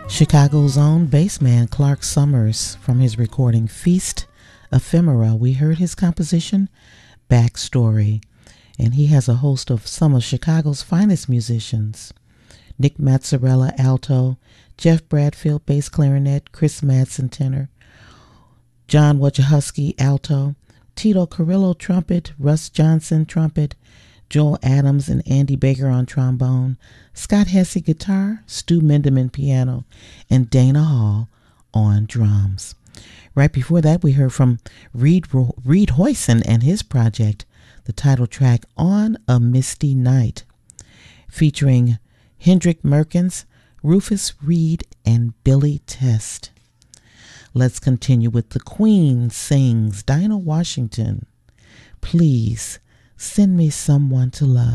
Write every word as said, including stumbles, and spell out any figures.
Chicago's own bassman Clark Summers, from his recording Feast Ephemera, we heard his composition Backstory, and he has a host of some of Chicago's finest musicians: Nick Mazzarella, alto; Jeff Bradfield, bass clarinet; Chris Madsen, tenor; John Wojciechowski, alto; Tito Carrillo, trumpet; Russ Johnson, trumpet; Joel Adams and Andy Baker on trombone; Scott Hesse, guitar; Stu Minderman, piano; and Dana Hall on drums. Right before that, we heard from Reed, Reed Hoyson and his project, the title track On a Misty Night, featuring Hendrick Merkins, Rufus Reed, and Billy Test. Let's continue with The Queen sings Dinah Washington, Please Send Me Someone to Love.